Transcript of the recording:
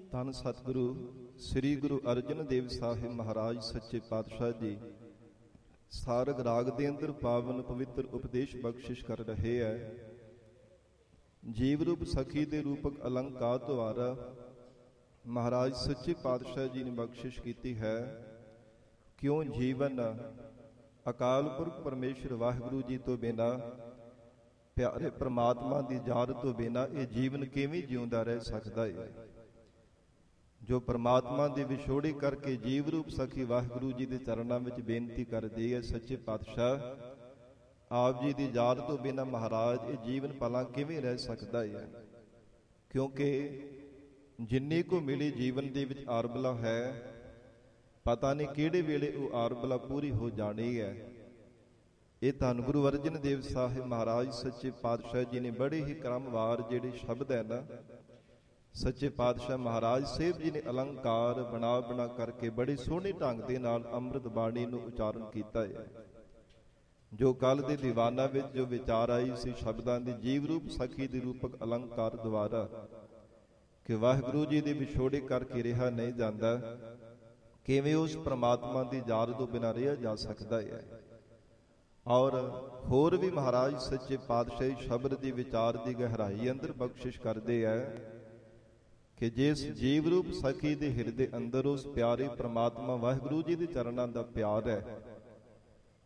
ਧੰਨ ਸਤਿਗੁਰੂ ਸ੍ਰੀ ਗੁਰੂ ਅਰਜਨ ਦੇਵ ਸਾਹਿਬ ਮਹਾਰਾਜ ਸੱਚੇ ਪਾਤਸ਼ਾਹ ਜੀ ਸਾਰਗ ਰਾਗ ਦੇ ਅੰਦਰ ਪਾਵਨ ਪਵਿੱਤਰ ਉਪਦੇਸ਼ ਬਖਸ਼ਿਸ਼ ਕਰ ਰਹੇ ਹੈ। ਜੀਵ ਰੂਪ ਸਖੀ ਦੇ ਰੂਪਕ ਅਲੰਕਾਰ ਦੁਆਰਾ ਮਹਾਰਾਜ ਸੱਚੇ ਪਾਤਸ਼ਾਹ ਜੀ ਨੇ ਬਖਸ਼ਿਸ਼ ਕੀਤੀ ਹੈ। ਕਿਉਂ ਜੀਵਨ ਅਕਾਲ ਪੁਰਖ ਪਰਮੇਸ਼ਰ ਵਾਹਿਗੁਰੂ ਜੀ ਤੋਂ ਬਿਨਾਂ, ਪਿਆਰੇ ਪ੍ਰਮਾਤਮਾ ਦੀ ਯਾਦ ਤੋਂ ਬਿਨਾਂ ਇਹ ਜੀਵਨ ਕਿਵੇਂ ਜਿਉਂਦਾ ਰਹਿ ਸਕਦਾ ਹੈ। ਜੋ ਪ੍ਰਮਾਤਮਾ ਦੀ ਵਿਛੋੜੀ ਕਰਕੇ ਜੀਵ ਰੂਪ ਸਖੀ ਵਾਹਿਗੁਰੂ ਜੀ ਦੇ ਚਰਨਾਂ ਵਿੱਚ ਬੇਨਤੀ ਕਰਦੀ ਹੈ, ਸੱਚੇ ਪਾਤਸ਼ਾਹ ਆਪ ਜੀ ਦੀ ਯਾਦ ਤੋਂ ਬਿਨਾਂ ਮਹਾਰਾਜ ਇਹ ਜੀਵਨ ਭਲਾ ਕਿਵੇਂ ਰਹਿ ਸਕਦਾ ਹੈ। ਕਿਉਂਕਿ ਜਿੰਨੀ ਕੁ ਮਿਲੀ ਜੀਵਨ ਦੇ ਵਿੱਚ ਆਰਬਲਾ ਹੈ, ਪਤਾ ਨਹੀਂ ਕਿਹੜੇ ਵੇਲੇ ਉਹ ਆਰਬਲਾ ਪੂਰੀ ਹੋ ਜਾਣੀ ਹੈ। ਇਹ ਧੰਨ ਗੁਰੂ ਅਰਜਨ ਦੇਵ ਸਾਹਿਬ ਮਹਾਰਾਜ ਸੱਚੇ ਪਾਤਸ਼ਾਹ ਜੀ ਨੇ ਬੜੇ ਹੀ ਕ੍ਰਮਵਾਰ ਜਿਹੜੇ ਸ਼ਬਦ ਹੈ ਨਾ, ਸੱਚੇ ਪਾਤਸ਼ਾਹ ਮਹਾਰਾਜ ਸਾਹਿਬ ਜੀ ਨੇ ਅਲੰਕਾਰ ਬਣਾ ਕਰਕੇ ਬੜੇ ਸੋਹਣੇ ਢੰਗ ਦੇ ਨਾਲ ਅੰਮ੍ਰਿਤ ਬਾਣੀ ਨੂੰ ਉਚਾਰਨ ਕੀਤਾ ਹੈ। ਜੋ ਕੱਲ ਦੇ ਦੀਵਾਨਾਂ ਵਿੱਚ ਜੋ ਵਿਚਾਰ ਆਈ ਸੀ ਸ਼ਬਦਾਂ ਦੀ ਜੀਵ ਰੂਪ ਸਖੀ ਦੇ ਰੂਪਕ ਅਲੰਕਾਰ ਦੁਆਰਾ, ਕਿ ਵਾਹਿਗੁਰੂ ਜੀ ਦੇ ਵਿਛੋੜੇ ਕਰਕੇ ਰਿਹਾ ਨਹੀਂ ਜਾਂਦਾ, ਕਿਵੇਂ ਉਸ ਪ੍ਰਮਾਤਮਾ ਦੀ ਯਾਦ ਤੋਂ ਬਿਨਾਂ ਰਿਹਾ ਜਾ ਸਕਦਾ ਹੈ। ਔਰ ਹੋਰ ਵੀ ਮਹਾਰਾਜ ਸੱਚੇ ਪਾਤਸ਼ਾਹ ਸ਼ਬਦ ਦੀ ਵਿਚਾਰ ਦੀ ਗਹਿਰਾਈ ਅੰਦਰ ਬਖਸ਼ਿਸ਼ ਕਰਦੇ ਹੈ ਕਿ ਜਿਸ ਜੀਵ ਰੂਪ ਸਖੀ ਦੇ ਹਿਰਦੇ ਅੰਦਰ ਉਸ ਪਿਆਰੇ ਪ੍ਰਮਾਤਮਾ ਵਾਹਿਗੁਰੂ ਜੀ ਦੇ ਚਰਨਾਂ ਦਾ ਪਿਆਰ ਹੈ,